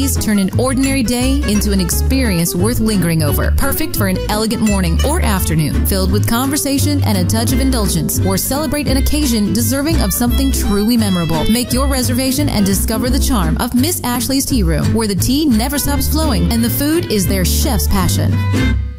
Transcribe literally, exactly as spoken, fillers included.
Turn an ordinary day into an experience worth lingering over. Perfect for an elegant morning or afternoon, filled with conversation and a touch of indulgence, or celebrate an occasion deserving of something truly memorable. Make your reservation and discover the charm of Miss Ashley's Tea Room, where the tea never stops flowing and the food is their chef's passion.